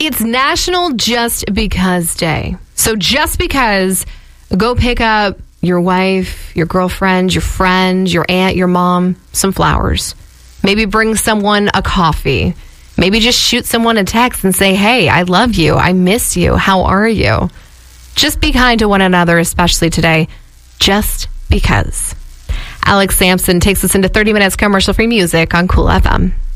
It's National Just Because Day. So just because, go pick up your wife, your girlfriend, your friend, your aunt, your mom, some flowers. Maybe bring someone a coffee. Maybe just shoot someone a text and say, hey, I love you. I miss you. How are you? Just be kind to one another, especially today. Just because. Alex Sampson takes us into 30 minutes commercial-free music on Cool FM.